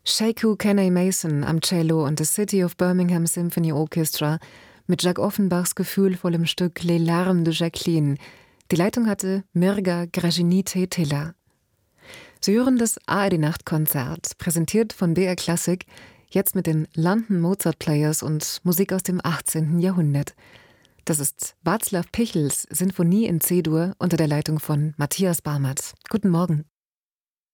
Sheku Kenny Mason am Cello und das City of Birmingham Symphony Orchestra mit Jacques Offenbachs gefühlvollem Stück Les Larmes de Jacqueline. Die Leitung hatte Mirga Gražinytė-Tyla. Sie hören das ARD-Nachtkonzert, präsentiert von BR Classic, jetzt mit den London Mozart Players und Musik aus dem 18. Jahrhundert. Das ist Václav Pichls Sinfonie in C-Dur unter der Leitung von Matthias Barmert. Guten Morgen.